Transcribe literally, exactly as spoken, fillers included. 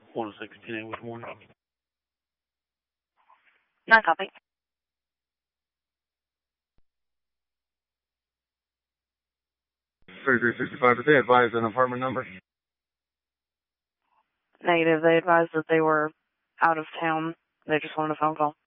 one sixteen with morning. Not copy. thirty-three sixty-five, did they advise an apartment number? Negative. They advised that they were out of town. They just wanted a phone call.